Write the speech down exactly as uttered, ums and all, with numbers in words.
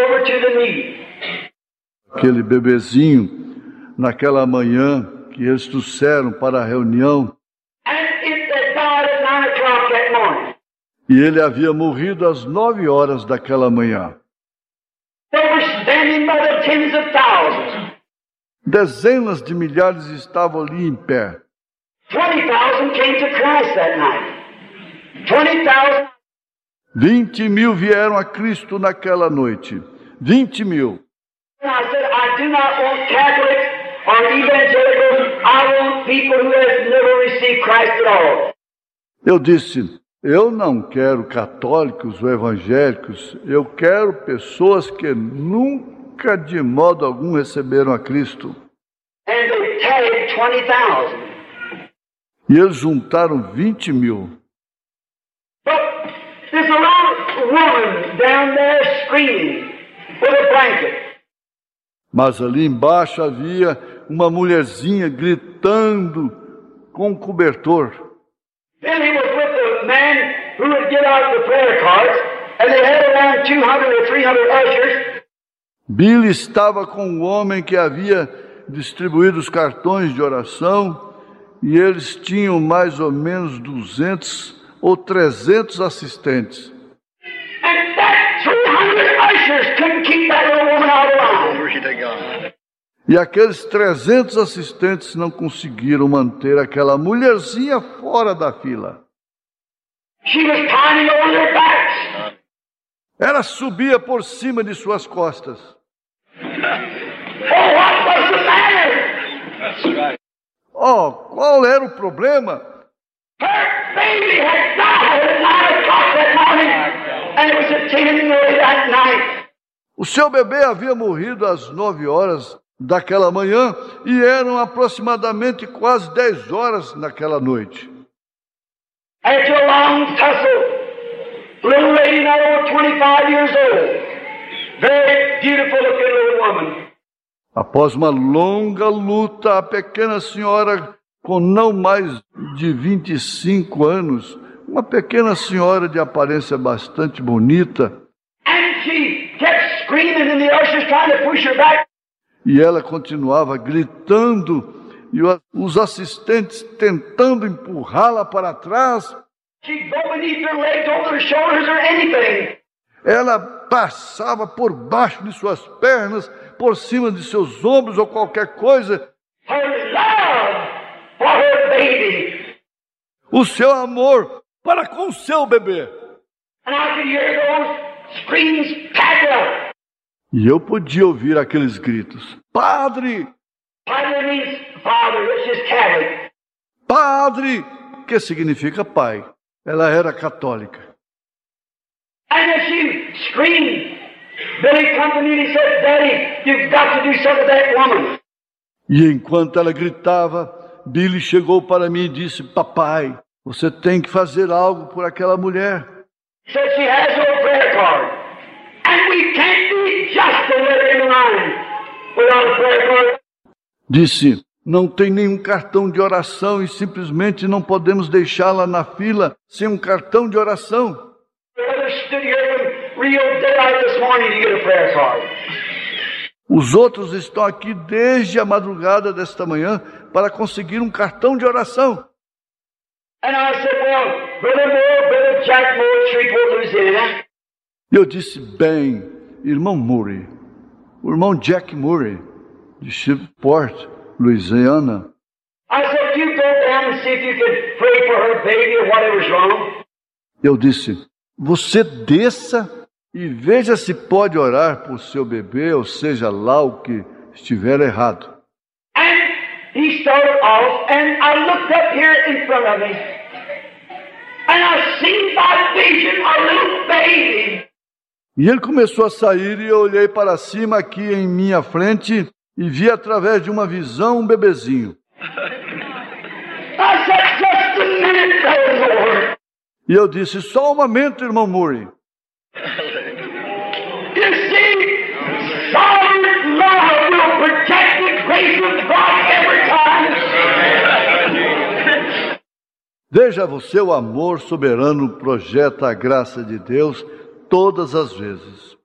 over to the meeting. Aquele bebezinho, naquela manhã que eles trouxeram para a reunião, And it had died at nine o'clock that morning. e ele havia morrido às nove horas daquela manhã. They were standing by the tens of thousands. Dezenas de milhares estavam ali em pé. Twenty thousand came to Christ that night. Twenty thousand. Vinte mil vieram a Cristo naquela noite. Vinte mil. And I said, I do not want Catholics or evangelicals. I want people who have never received Christ at all. Eu disse, eu não quero católicos ou evangélicos, eu quero pessoas que nunca de modo algum receberam a Cristo. And they tagged twenty thousand. E eles juntaram vinte mil. But there's a little woman down there screaming with a blanket. Mas ali embaixo havia uma mulherzinha gritando com um cobertor. Then he was with the man who would get out the prayer cards, and they had around two hundred or three hundred ushers. Billy estava com um homem que havia distribuído os cartões de oração, e eles tinham mais ou menos duzentos ou trezentos assistentes. And that three hundred ushers couldn't keep that little woman out of line. E aqueles trezentos assistentes não conseguiram manter aquela mulherzinha fora da fila. She was climbing over their backs. Ela subia por cima de suas costas. Oh, what was the matter? Oh, qual era o problema? Her baby had died at nine o'clock that morning, and it was at ten thirty that night. O seu bebê havia morrido às nove horas daquela manhã e eram aproximadamente quase dez horas naquela noite. After a long tussle, little lady not over twenty-five years old, very beautiful looking little woman. Após uma longa luta, a pequena senhora com não mais de vinte e cinco anos, uma pequena senhora de aparência bastante bonita, And she kept screaming and the ushers trying to push her back. e ela continuava gritando, e os assistentes tentando empurrá-la para trás. She'd go beneath her legs, over her shoulders or anything. Ela passava por baixo de suas pernas, por cima de seus ombros ou qualquer coisa. Her love for her baby. O seu amor para com o seu bebê. And I could hear those screams pack up. E eu podia ouvir aqueles gritos. Padre! Padre means father, which is Catholic. Padre! Que significa pai. Ela era católica. And as she screamed, Billy come to me and he said, Daddy, you've got to do something with that woman. E enquanto ela gritava, Billy chegou para mim e disse, papai, você tem que fazer algo por aquela mulher. He said she has no prayer card. And we can't be just to let her in line without a prayer card. Disse, não tem nenhum cartão de oração e simplesmente não podemos deixá-la na fila sem um cartão de oração. The others stood here from real daylight this morning to get a prayer card. Os outros estão aqui desde a madrugada desta manhã para conseguir um cartão de oração. And I said, well, Brother Moore, Brother Jack Moore, Shreveport, Louisiana. E eu disse, bem, irmão Murray, o irmão Jack Murray, de Shreveport, Louisiana. I said, you go down and see if you can pray for her baby or whatever's wrong. Eu disse, você desça e veja se pode orar por seu bebê, ou seja lá o que estiver errado. And he started off, and I looked up here in front of me, and I seen by vision a little baby. E ele começou a sair e eu olhei para cima aqui em minha frente e vi através de uma visão um bebezinho. I said, just a minute, Brother Moore. E eu disse, só um momento, irmão Murray. You see, sovereign love will protect the grace of God every time. Veja você, o amor soberano projeta a graça de Deus todas as vezes.